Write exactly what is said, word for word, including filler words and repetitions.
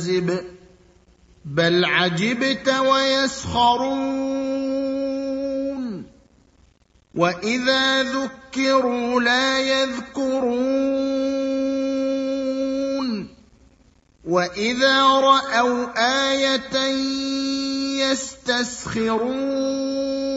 كَاذِبٌ بَلْ عَجِبْتَ وَيَسْخَرُونَ وَإِذَا ذُكِّرُوا لَا يَذْكُرُونَ وَإِذَا رَأَوْا آيَةً يَسْتَسْخِرُونَ